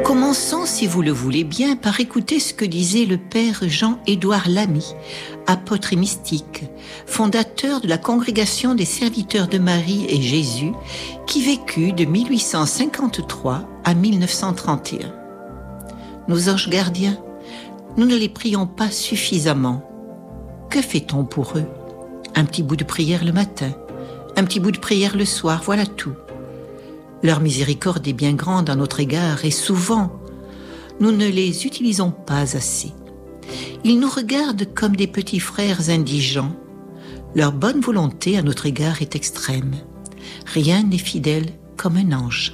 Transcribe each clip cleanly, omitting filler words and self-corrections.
Commençons, si vous le voulez bien, par écouter ce que disait le père Jean-Édouard Lamy, apôtre et mystique, fondateur de la Congrégation des Serviteurs de Marie et Jésus, qui vécut de 1853 à 1931. Nos anges gardiens, nous ne les prions pas suffisamment. Que fait-on pour eux ? Un petit bout de prière le matin, un petit bout de prière le soir, voilà tout. Leur miséricorde est bien grande à notre égard et souvent, nous ne les utilisons pas assez. Ils nous regardent comme des petits frères indigents. Leur bonne volonté à notre égard est extrême. Rien n'est fidèle comme un ange.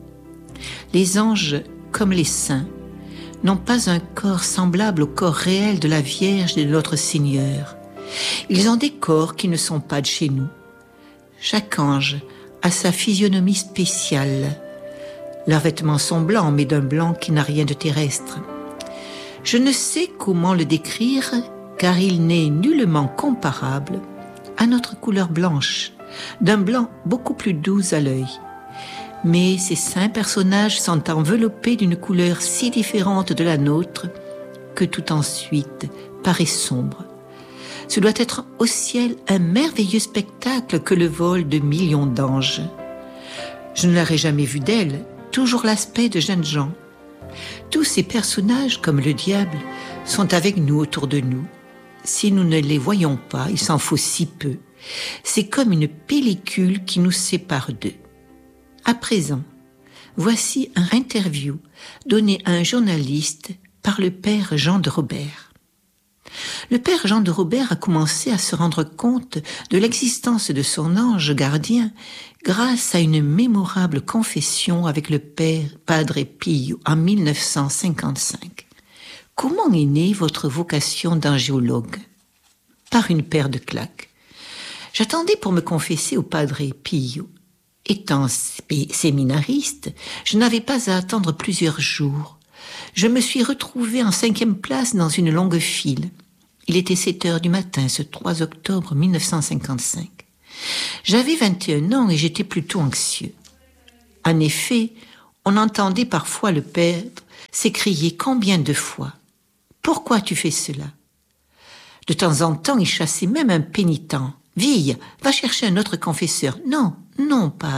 Les anges, comme les saints, n'ont pas un corps semblable au corps réel de la Vierge et de notre Seigneur. Ils ont des corps qui ne sont pas de chez nous. Chaque ange a sa physionomie spéciale. Leurs vêtements sont blancs, mais d'un blanc qui n'a rien de terrestre. Je ne sais comment le décrire, car il n'est nullement comparable à notre couleur blanche, d'un blanc beaucoup plus doux à l'œil. Mais ces saints personnages sont enveloppés d'une couleur si différente de la nôtre que tout ensuite paraît sombre. Ce doit être au ciel un merveilleux spectacle que le vol de millions d'anges. Je ne l'aurais jamais vu d'elle, toujours l'aspect de jeunes gens. Tous ces personnages, comme le diable, sont avec nous autour de nous. Si nous ne les voyons pas, il s'en faut si peu. C'est comme une pellicule qui nous sépare d'eux. À présent, voici un interview donné à un journaliste par le père Jean de Robert. Le père Jean de Robert a commencé à se rendre compte de l'existence de son ange gardien grâce à une mémorable confession avec le père Padre Pio en 1955. Comment est née votre vocation d'angiologue ? Par une paire de claques. J'attendais pour me confesser au Padre Pio. Étant séminariste, je n'avais pas à attendre plusieurs jours. Je me suis retrouvée en 5e place dans une longue file. Il était 7 heures du matin, ce 3 octobre 1955. J'avais 21 ans et j'étais plutôt anxieux. En effet, on entendait parfois le père s'écrier combien de fois « Pourquoi tu fais cela ?» De temps en temps, il chassait même un pénitent. « Ville, va chercher un autre confesseur. »« Non, non, padre. »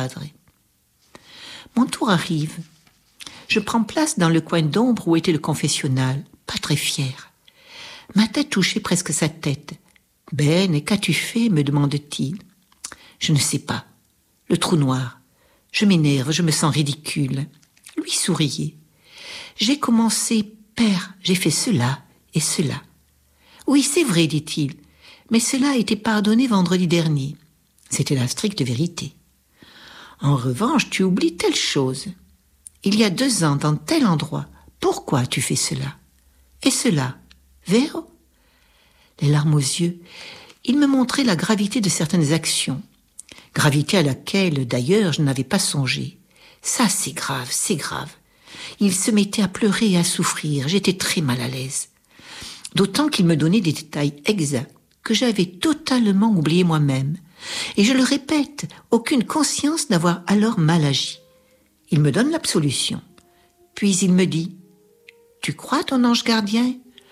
Mon tour arrive. Je prends place dans le coin d'ombre où était le confessionnal, pas très fier. Ma tête touchait presque sa tête. « Ben, qu'as-tu fait ?» me demande-t-il. « Je ne sais pas. Le trou noir. Je m'énerve, je me sens ridicule. » Lui souriait. J'ai commencé, « Père, j'ai fait cela et cela. »« Oui, c'est vrai, dit-il, mais cela a été pardonné vendredi dernier. » C'était la stricte vérité. « En revanche, tu oublies telle chose. Il y a 2 ans, dans tel endroit, pourquoi as-tu fait cela ? Et cela ? Vero ?» Les larmes aux yeux, il me montrait la gravité de certaines actions. Gravité à laquelle, d'ailleurs, je n'avais pas songé. Ça, c'est grave, c'est grave. Il se mettait à pleurer et à souffrir. J'étais très mal à l'aise. D'autant qu'il me donnait des détails exacts que j'avais totalement oubliés moi-même. Et je le répète, aucune conscience d'avoir alors mal agi. Il me donne l'absolution. Puis il me dit « Tu crois ton ange gardien ?»«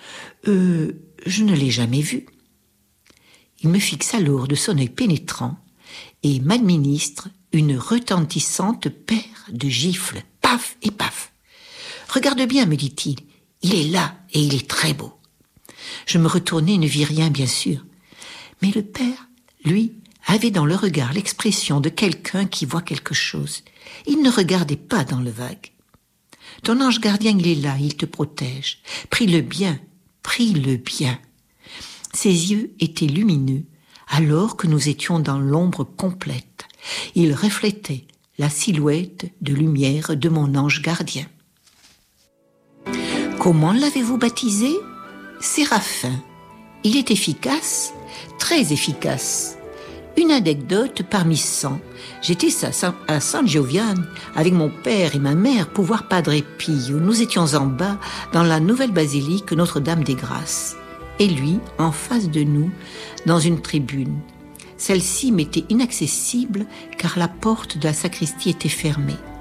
Je ne l'ai jamais vu. » Il me fixa l'or de son œil pénétrant et m'administre une retentissante paire de gifles. Paf et paf. « Regarde bien, me dit-il, il est là et il est très beau. » Je me retournai et ne vis rien, bien sûr. Mais le père, lui, avait dans le regard l'expression de quelqu'un qui voit quelque chose. Il ne regardait pas dans le vague. « Ton ange gardien, il est là, il te protège. Prie-le bien, prie-le bien. » Ses yeux étaient lumineux, alors que nous étions dans l'ombre complète. Ils reflétaient la silhouette de lumière de mon ange gardien. Comment l'avez-vous baptisé ? Séraphin. Il est efficace, très efficace. Une anecdote parmi 100. J'étais à San Giovanni avec mon père et ma mère pour voir Padre Pio. Nous étions en bas dans la nouvelle basilique Notre-Dame des Grâces. Et lui, en face de nous, dans une tribune. Celle-ci m'était inaccessible car la porte de la sacristie était fermée.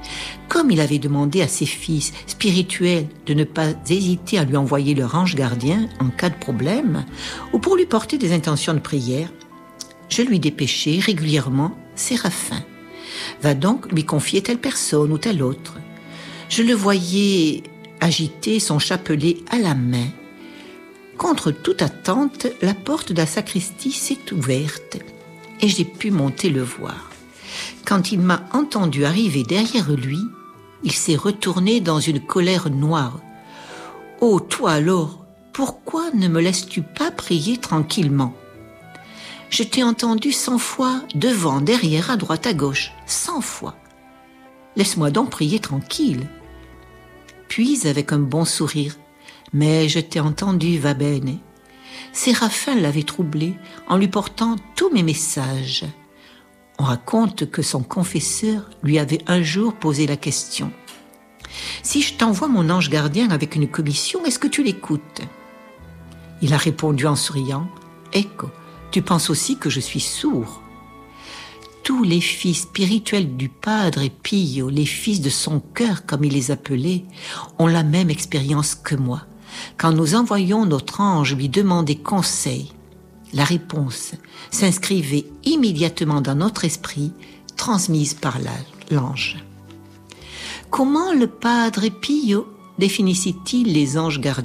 Comme il avait demandé à ses fils spirituels de ne pas hésiter à lui envoyer leur ange gardien en cas de problème ou pour lui porter des intentions de prière, je lui dépêchais régulièrement Séraphin. Va donc lui confier telle personne ou telle autre. Je le voyais agiter son chapelet à la main. Contre toute attente, la porte de la sacristie s'est ouverte et j'ai pu monter le voir. Quand il m'a entendu arriver derrière lui, il s'est retourné dans une colère noire. « Oh, toi alors, pourquoi ne me laisses-tu pas prier tranquillement ? Je t'ai entendu 100 fois, devant, derrière, à droite, à gauche, 100 fois. Laisse-moi donc prier tranquille. » Puis, avec un bon sourire, « Mais je t'ai entendu, va bene. » Séraphin l'avait troublé en lui portant tous mes messages. On raconte que son confesseur lui avait un jour posé la question. « Si je t'envoie mon ange gardien avec une commission, est-ce que tu l'écoutes ?» Il a répondu en souriant. « Ecco, tu penses aussi que je suis sourd. » Tous les fils spirituels du Padre Pio, les fils de son cœur comme il les appelait, ont la même expérience que moi. Quand nous envoyions notre ange lui demander conseil, la réponse s'inscrivait immédiatement dans notre esprit, transmise par l'ange. Comment le Padre Pio définissait-il les anges gardiens ?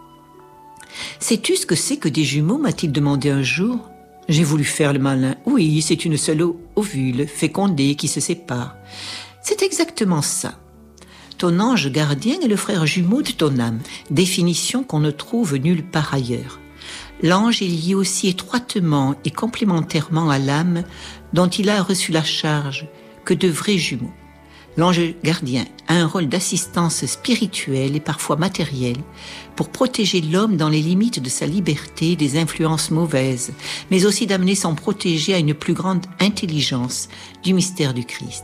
« Sais-tu ce que c'est que des jumeaux ?» m'a-t-il demandé un jour. J'ai voulu faire le malin. « Oui, c'est une seule ovule fécondée qui se sépare. » C'est exactement ça. Ton ange gardien est le frère jumeau de ton âme, définition qu'on ne trouve nulle part ailleurs. L'ange est lié aussi étroitement et complémentairement à l'âme dont il a reçu la charge que de vrais jumeaux. L'ange gardien a un rôle d'assistance spirituelle et parfois matérielle pour protéger l'homme dans les limites de sa liberté des influences mauvaises, mais aussi d'amener son protégé à une plus grande intelligence du mystère du Christ.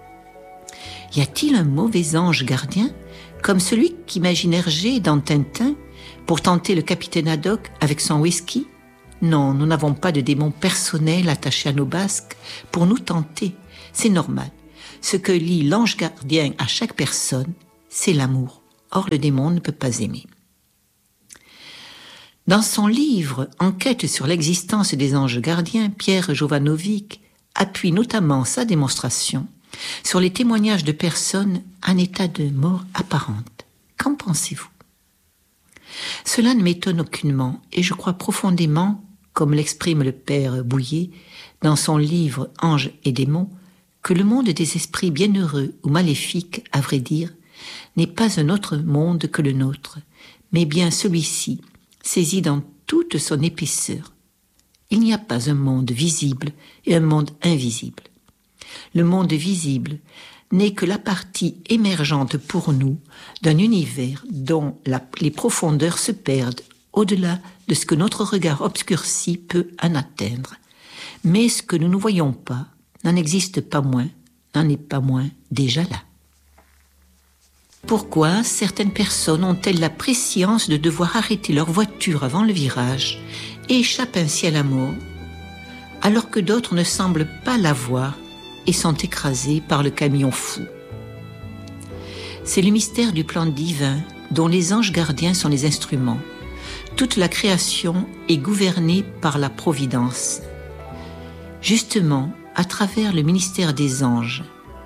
Y a-t-il un mauvais ange gardien, comme celui qu'imagine Hergé dans Tintin pour tenter le capitaine Haddock avec son whisky ? Non, nous n'avons pas de démon personnel attaché à nos basques pour nous tenter. C'est normal. Ce que lie l'ange gardien à chaque personne, c'est l'amour. Or, le démon ne peut pas aimer. Dans son livre « Enquête sur l'existence des anges gardiens », Pierre Jovanovic appuie notamment sa démonstration sur les témoignages de personnes en état de mort apparente. Qu'en pensez-vous ? Cela ne m'étonne aucunement et je crois profondément, comme l'exprime le père Bouillet dans son livre « Anges et démons », que le monde des esprits bienheureux ou maléfiques, à vrai dire, n'est pas un autre monde que le nôtre, mais bien celui-ci, saisi dans toute son épaisseur. Il n'y a pas un monde visible et un monde invisible. Le monde visible n'est que la partie émergente pour nous d'un univers dont les profondeurs se perdent au-delà de ce que notre regard obscurci peut en atteindre. Mais ce que nous ne voyons pas n'en existe pas moins, n'en est pas moins déjà là. Pourquoi certaines personnes ont-elles la prescience de devoir arrêter leur voiture avant le virage et échappent ainsi à la mort, alors que d'autres ne semblent pas l'avoir et sont écrasés par le camion fou? C'est le mystère du plan divin dont les anges gardiens sont les instruments. Toute la création est gouvernée par la providence. Justement, à travers le ministère des anges.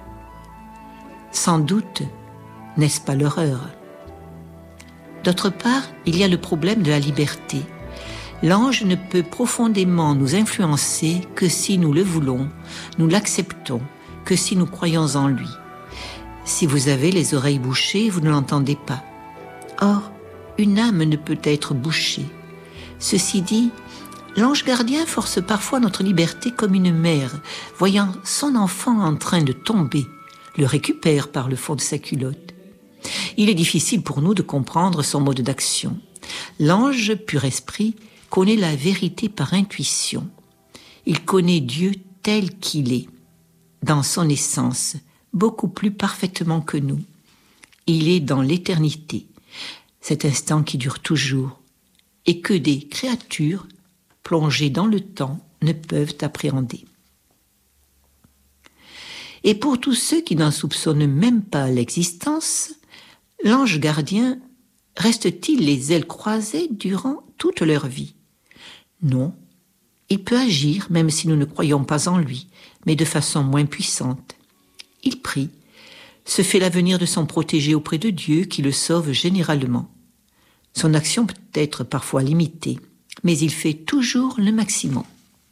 Sans doute, n'est-ce pas l'horreur ? D'autre part, il y a le problème de la liberté. L'ange ne peut profondément nous influencer que si nous le voulons, nous l'acceptons, que si nous croyons en lui. Si vous avez les oreilles bouchées, vous ne l'entendez pas. Or, une âme ne peut être bouchée. Ceci dit, l'ange gardien force parfois notre liberté comme une mère, voyant son enfant en train de tomber, le récupère par le fond de sa culotte. Il est difficile pour nous de comprendre son mode d'action. L'ange pur esprit connaît la vérité par intuition. Il connaît Dieu tel qu'il est, dans son essence, beaucoup plus parfaitement que nous. Il est dans l'éternité, cet instant qui dure toujours, et que des créatures plongées dans le temps ne peuvent appréhender. Et pour tous ceux qui n'en soupçonnent même pas l'existence, l'ange gardien reste-t-il les ailes croisées durant toute leur vie? Non, il peut agir même si nous ne croyons pas en lui, mais de façon moins puissante. Il prie, se fait l'avenir de son protégé auprès de Dieu qui le sauve généralement. Son action peut être parfois limitée, mais il fait toujours le maximum.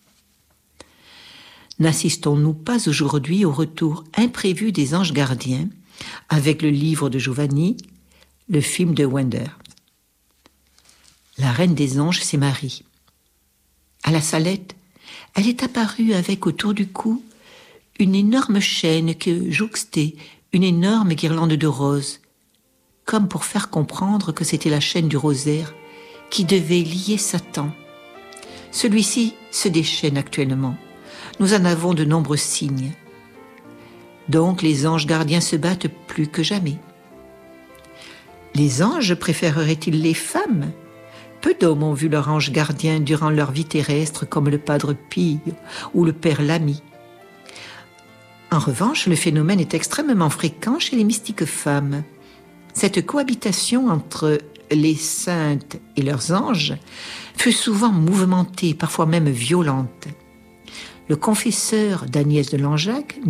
N'assistons-nous pas aujourd'hui au retour imprévu des anges gardiens avec le livre de Giovanni, le film de Wender? La reine des anges, c'est Marie. À la Salette, elle est apparue avec autour du cou une énorme chaîne que jouxtait une énorme guirlande de roses, comme pour faire comprendre que c'était la chaîne du rosaire qui devait lier Satan. Celui-ci se déchaîne actuellement. Nous en avons de nombreux signes. Donc les anges gardiens se battent plus que jamais. Les anges préféreraient-ils les femmes? Peu d'hommes ont vu leur ange gardien durant leur vie terrestre, comme le Padre Pio ou le Père Lamy. En revanche, le phénomène est extrêmement fréquent chez les mystiques femmes. Cette cohabitation entre les saintes et leurs anges fut souvent mouvementée, parfois même violente. Le confesseur d'Agnès de Langeac,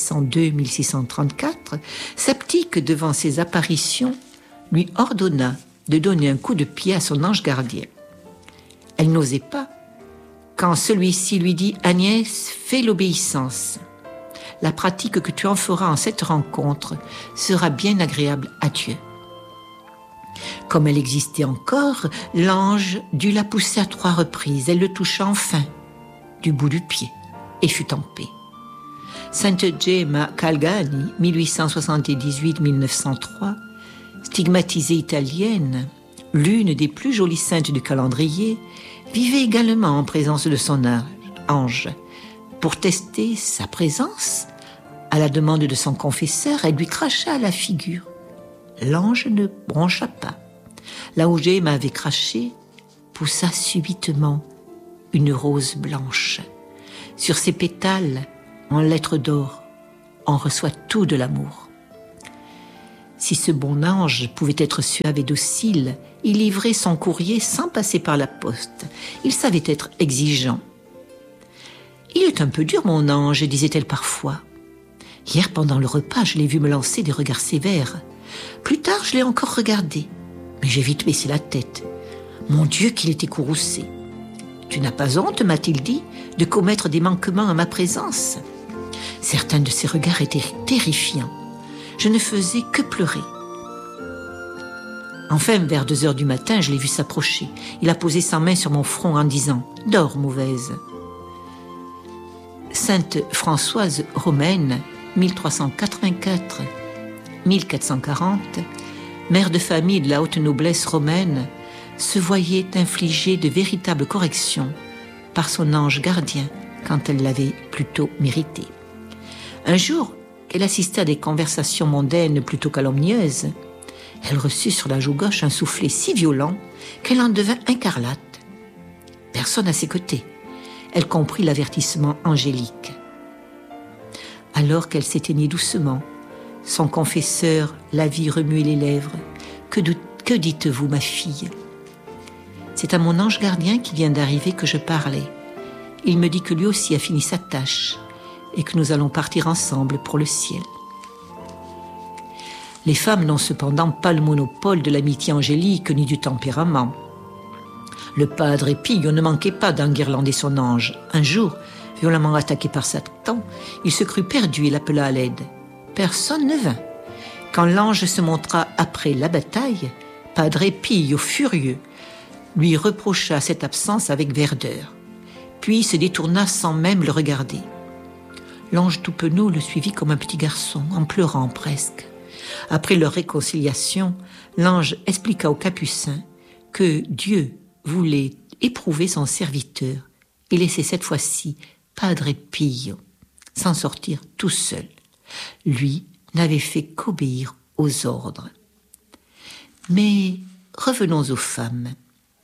1602-1634, sceptique devant ces apparitions, lui ordonna de donner un coup de pied à son ange gardien. Elle n'osait pas, quand celui-ci lui dit « Agnès, fais l'obéissance. La pratique que tu en feras en cette rencontre sera bien agréable à Dieu. » Comme elle existait encore, l'ange dut la pousser à 3 reprises. Elle le toucha enfin du bout du pied et fut en paix. Sainte Gemma Calgani, 1878-1903, stigmatisée italienne, l'une des plus jolies saintes du calendrier, vivait également en présence de son ange. Pour tester sa présence, à la demande de son confesseur, elle lui cracha à la figure. L'ange ne broncha pas. Là où Gemma avait craché, poussa subitement une rose blanche. Sur ses pétales, en lettres d'or, on reçoit tout de l'amour. Si ce bon ange pouvait être suave et docile, il livrait son courrier sans passer par la poste. Il savait être exigeant. « Il est un peu dur, mon ange, disait-elle parfois. Hier, pendant le repas, je l'ai vu me lancer des regards sévères. Plus tard, je l'ai encore regardé, mais j'ai vite baissé la tête. Mon Dieu, qu'il était courroucé. Tu n'as pas honte, m'a-t-il dit, de commettre des manquements à ma présence. Certains de ses regards étaient terrifiants. Je ne faisais que pleurer. Enfin, vers 2h du matin, je l'ai vu s'approcher. Il a posé sa main sur mon front en disant « Dors, mauvaise ». Sainte Françoise romaine, 1384-1440, mère de famille de la haute noblesse romaine, se voyait infliger de véritables corrections par son ange gardien quand elle l'avait plutôt mérité. Un jour, elle assistait à des conversations mondaines plutôt calomnieuses. Elle reçut sur la joue gauche un soufflet si violent qu'elle en devint incarlate. Personne à ses côtés. Elle comprit l'avertissement angélique. Alors qu'elle s'éteignait doucement, son confesseur la vit remuer les lèvres. Que dites-vous, ma fille ? C'est à mon ange gardien qui vient d'arriver que je parlais. Il me dit que lui aussi a fini sa tâche et que nous allons partir ensemble pour le ciel. Les femmes n'ont cependant pas le monopole de l'amitié angélique ni du tempérament. Le Padre Pio ne manquait pas d'enguirlander son ange. Un jour, violemment attaqué par Satan, il se crut perdu et l'appela à l'aide. Personne ne vint. Quand l'ange se montra après la bataille, Padre Pio, furieux, lui reprocha cette absence avec verdeur, puis se détourna sans même le regarder. L'ange tout penaud le suivit comme un petit garçon, en pleurant presque. Après leur réconciliation, l'ange expliqua au capucin que Dieu voulait éprouver son serviteur et laisser cette fois-ci Padre Pio s'en sortir tout seul. Lui n'avait fait qu'obéir aux ordres. Mais revenons aux femmes.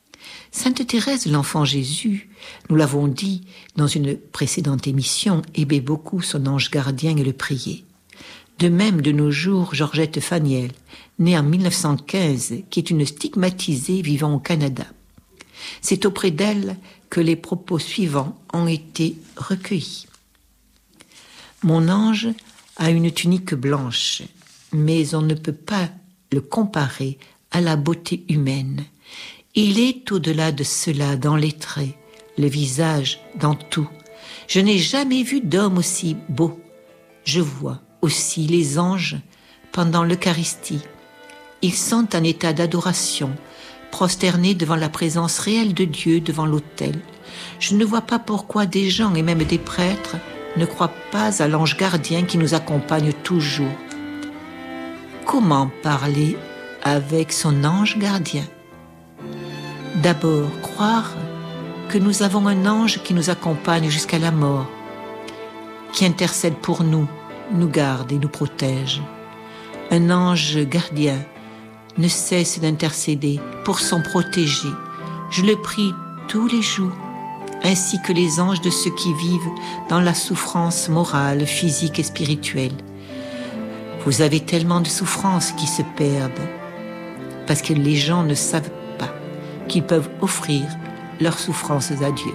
Sainte Thérèse de l'Enfant Jésus, nous l'avons dit dans une précédente émission, aimait beaucoup son ange gardien et le priait. De même, de nos jours, Georgette Faniel, née en 1915, qui est une stigmatisée vivant au Canada. C'est auprès d'elle que les propos suivants ont été recueillis. Mon ange a une tunique blanche, mais on ne peut pas le comparer à la beauté humaine. Il est au-delà de cela dans les traits, le visage, dans tout. Je n'ai jamais vu d'homme aussi beau. Je vois aussi les anges pendant l'Eucharistie. Ils sont en état d'adoration, prosternés devant la présence réelle de Dieu devant l'autel. Je ne vois pas pourquoi des gens et même des prêtres ne croient pas à l'ange gardien qui nous accompagne toujours. Comment parler avec son ange gardien? D'abord, croire que nous avons un ange qui nous accompagne jusqu'à la mort, qui intercède pour nous, nous garde et nous protège. Un ange gardien ne cesse d'intercéder pour son protégé. Je le prie tous les jours, ainsi que les anges de ceux qui vivent dans la souffrance morale, physique et spirituelle. Vous avez tellement de souffrances qui se perdent, parce que les gens ne savent pas qu'ils peuvent offrir leurs souffrances à Dieu.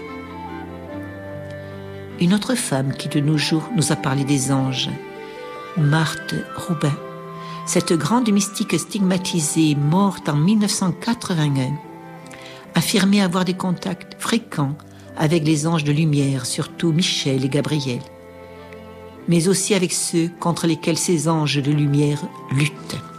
Une autre femme qui de nos jours nous a parlé des anges, Marthe Robin, cette grande mystique stigmatisée morte en 1981, affirmait avoir des contacts fréquents avec les anges de lumière, surtout Michel et Gabriel, mais aussi avec ceux contre lesquels ces anges de lumière luttent.